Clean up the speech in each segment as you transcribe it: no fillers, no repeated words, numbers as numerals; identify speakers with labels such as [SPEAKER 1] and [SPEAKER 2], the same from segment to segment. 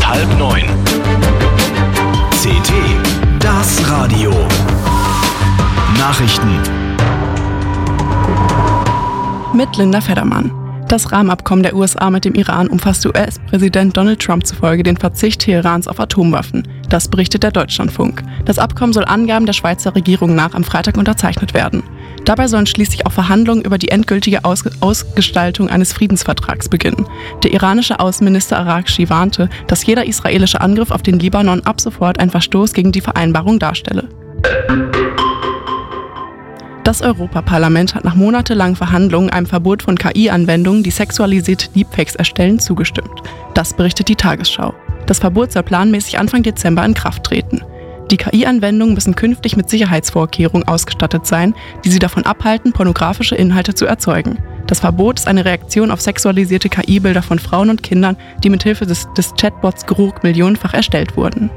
[SPEAKER 1] 8:30. CT, das Radio. Nachrichten.
[SPEAKER 2] Mit Linda Feddermann. Das Rahmenabkommen der USA mit dem Iran umfasst US-Präsident Donald Trump zufolge den Verzicht Teherans auf Atomwaffen. Das berichtet der Deutschlandfunk. Das Abkommen soll Angaben der Schweizer Regierung nach am Freitag unterzeichnet werden. Dabei sollen schließlich auch Verhandlungen über die endgültige Ausgestaltung eines Friedensvertrags beginnen. Der iranische Außenminister Araghchi warnte, dass jeder israelische Angriff auf den Libanon ab sofort einen Verstoß gegen die Vereinbarung darstelle. Das Europaparlament hat nach monatelangen Verhandlungen einem Verbot von KI-Anwendungen, die sexualisierte Deepfakes erstellen, zugestimmt. Das berichtet die Tagesschau. Das Verbot soll planmäßig Anfang Dezember in Kraft treten. Die KI-Anwendungen müssen künftig mit Sicherheitsvorkehrungen ausgestattet sein, die sie davon abhalten, pornografische Inhalte zu erzeugen. Das Verbot ist eine Reaktion auf sexualisierte KI-Bilder von Frauen und Kindern, die mithilfe des Chatbots Grok millionenfach erstellt wurden.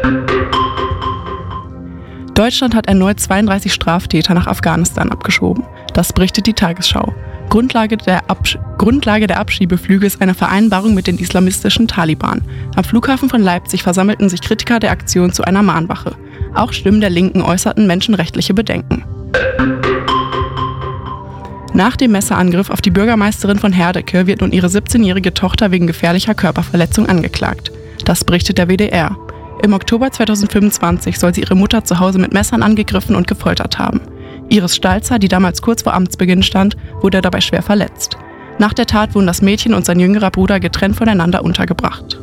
[SPEAKER 2] Deutschland hat erneut 32 Straftäter nach Afghanistan abgeschoben. Das berichtet die Tagesschau. Grundlage der Abschiebeflüge ist eine Vereinbarung mit den islamistischen Taliban. Am Flughafen von Leipzig versammelten sich Kritiker der Aktion zu einer Mahnwache. Auch Stimmen der Linken äußerten menschenrechtliche Bedenken. Nach dem Messerangriff auf die Bürgermeisterin von Herdecke wird nun ihre 17-jährige Tochter wegen gefährlicher Körperverletzung angeklagt. Das berichtet der WDR. Im Oktober 2025 soll sie ihre Mutter zu Hause mit Messern angegriffen und gefoltert haben. Iris Stalzer, die damals kurz vor Amtsbeginn stand, wurde dabei schwer verletzt. Nach der Tat wurden das Mädchen und sein jüngerer Bruder getrennt voneinander untergebracht.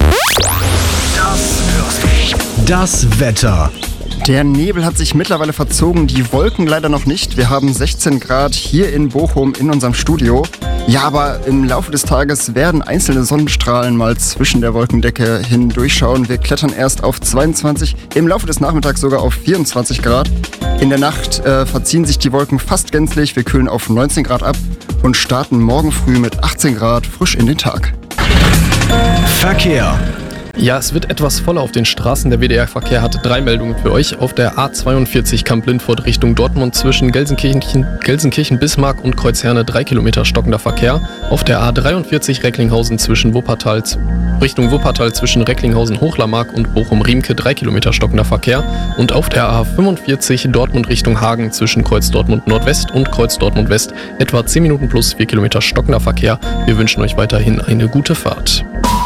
[SPEAKER 1] Das Wetter.
[SPEAKER 3] Der Nebel hat sich mittlerweile verzogen, die Wolken leider noch nicht. Wir haben 16 Grad hier in Bochum in unserem Studio. Ja, aber im Laufe des Tages werden einzelne Sonnenstrahlen mal zwischen der Wolkendecke hindurchschauen. Wir klettern erst auf 22, im Laufe des Nachmittags sogar auf 24 Grad. In der Nacht verziehen sich die Wolken fast gänzlich. Wir kühlen auf 19 Grad ab und starten morgen früh mit 18 Grad frisch in den Tag.
[SPEAKER 1] Verkehr.
[SPEAKER 4] Ja, es wird etwas voller auf den Straßen. Der WDR-Verkehr hatte 3 Meldungen für euch. Auf der A42 Kamp-Lindfort Richtung Dortmund zwischen Gelsenkirchen-Bismarck und Kreuzherne 3 Kilometer stockender Verkehr. Auf der A43 Recklinghausen Richtung Wuppertal zwischen Recklinghausen-Hochlarmark und Bochum-Riemke 3 Kilometer stockender Verkehr. Und auf der A45 Dortmund Richtung Hagen zwischen Kreuz Dortmund Nordwest und Kreuz Dortmund West etwa 10 Minuten plus 4 Kilometer stockender Verkehr. Wir wünschen euch weiterhin eine gute Fahrt.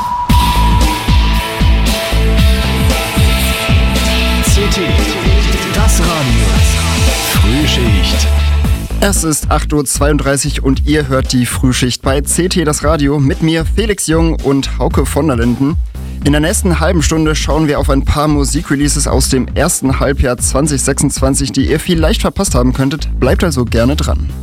[SPEAKER 1] CT, das Radio. Frühschicht.
[SPEAKER 3] Es ist 8:32 Uhr und ihr hört die Frühschicht bei CT, das Radio, mit mir Felix Jung und Hauke von der Linden. In der nächsten halben Stunde schauen wir auf ein paar Musikreleases aus dem ersten Halbjahr 2026, die ihr vielleicht verpasst haben könntet. Bleibt also gerne dran.